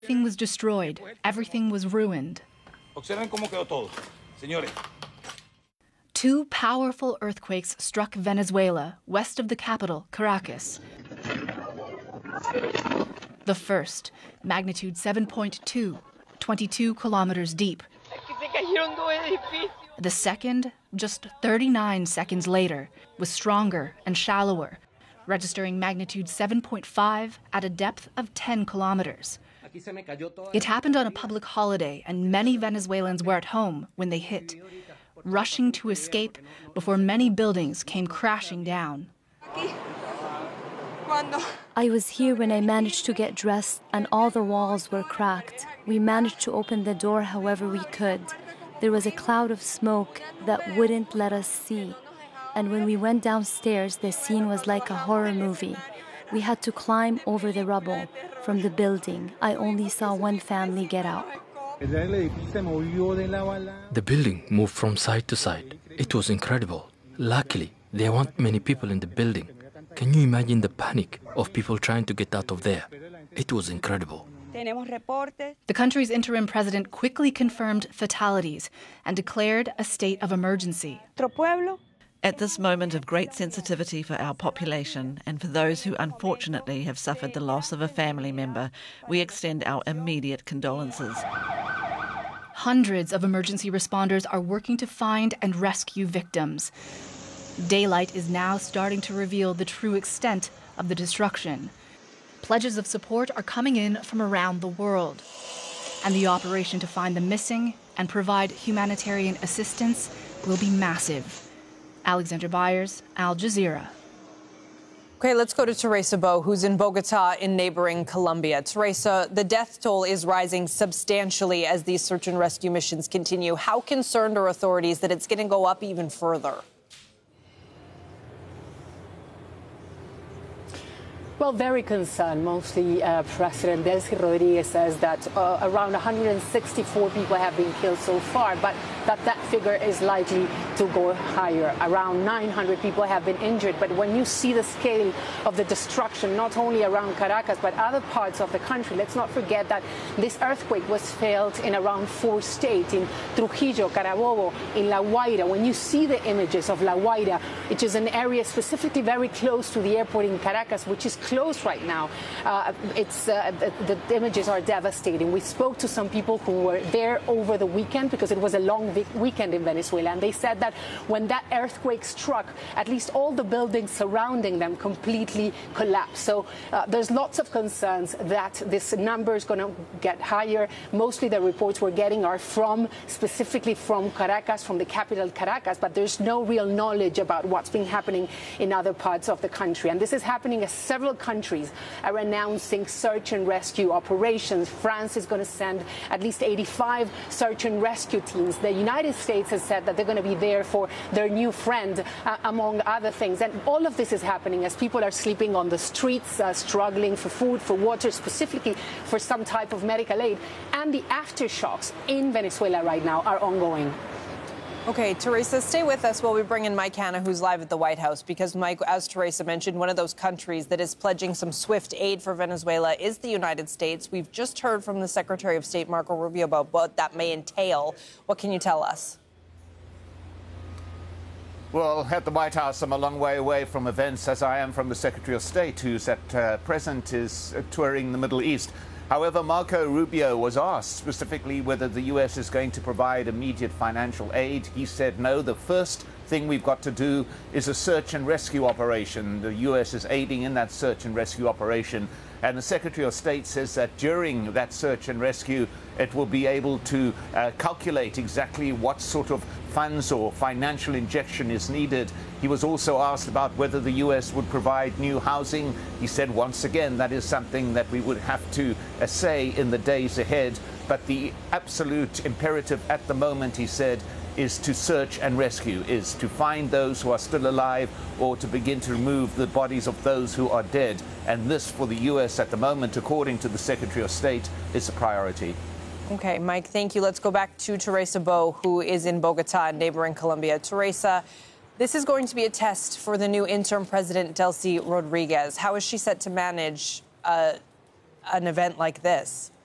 Everything was destroyed. Everything was ruined. Observen cómo quedó todo. Señores. Two powerful earthquakes struck Venezuela, west of the capital, Caracas. The first, magnitude 7.2, 22 kilometers deep. The second, just 39 seconds later, was stronger and shallower, registering magnitude 7.5 at a depth of 10 kilometers. It happened on a public holiday, and many Venezuelans were at home when they hit, rushing to escape before many buildings came crashing down. I was here when I managed to get dressed and all the walls were cracked. We managed to open the door however we could. There was a cloud of smoke that wouldn't let us see. And when we went downstairs, the scene was like a horror movie. We had to climb over the rubble from the building. I only saw one family get out. The building moved from side to side. It was incredible. Luckily, there weren't many people in the building. Can you imagine the panic of people trying to get out of there? It was incredible. The country's interim president quickly confirmed fatalities and declared a state of emergency. At this moment of great sensitivity for our population and for those who unfortunately have suffered the loss of a family member, we extend our immediate condolences. Hundreds of emergency responders are working to find and rescue victims. Daylight is now starting to reveal the true extent of the destruction. Pledges of support are coming in from around the world, and the operation to find the missing and provide humanitarian assistance will be massive. Alexandra Byers, Al Jazeera. Okay, let's go to Teresa Bo, who's in Bogota in neighboring Colombia. Teresa, the death toll is rising substantially as these search and rescue missions continue. How concerned are authorities that it's going to go up even further? Well, very concerned. Mostly President Delcy Rodriguez says that around 164 people have been killed so far, but that figure is likely to go higher. Around 900 people have been injured. But when you see the scale of the destruction, not only around Caracas, but other parts of the country, let's not forget that this earthquake was felt in around 4 states, in Trujillo, Carabobo, in La Guaira. When you see the images of La Guaira, which is an area specifically very close to the airport in Caracas, which is closed right now, the images are devastating. We spoke to some people who were there over the weekend because it was a long weekend in Venezuela, and they said that when that earthquake struck, at least all the buildings surrounding them completely collapsed. So there's lots of concerns that this number is going to get higher. Mostly the reports we're getting are specifically from Caracas, from the capital Caracas, but there's no real knowledge about what's been happening in other parts of the country. And this is happening as several countries are announcing search and rescue operations. France is going to send at least 85 search and rescue teams. The United States has said that they're going to be there for their new friend, among other things. And all of this is happening as people are sleeping on the streets, struggling for food, for water, specifically for some type of medical aid. And the aftershocks in Venezuela right now are ongoing. Okay, Teresa, stay with us while we bring in Mike Hanna, who's live at the White House, because, Mike, as Teresa mentioned, one of those countries that is pledging some swift aid for Venezuela is the United States. We've just heard from the Secretary of State, Marco Rubio, about what that may entail. What can you tell us? Well, at the White House, I'm a long way away from events, as I am from the Secretary of State, who's at present is touring the Middle East. However, Marco Rubio was asked specifically whether the U.S. is going to provide immediate financial aid. He said no. The first thing we've got to do is a search and rescue operation. The U.S. is aiding in that search and rescue operation. And the Secretary of State says that during that search and rescue, it will be able to calculate exactly what sort of funds or financial injection is needed. He was also asked about whether the U.S. would provide new housing. He said once again that is something that we would have to say in the days ahead. But the absolute imperative at the moment, he said, is to search and rescue, is to find those who are still alive or to begin to remove the bodies of those who are dead. And this, for the U.S. at the moment, according to the Secretary of State, is a priority. Okay, Mike, thank you. Let's go back to Teresa Bo, who is in Bogota, neighboring Colombia. Teresa, this is going to be a test for the new interim president, Delcy Rodriguez. How is she set to manage an event like this?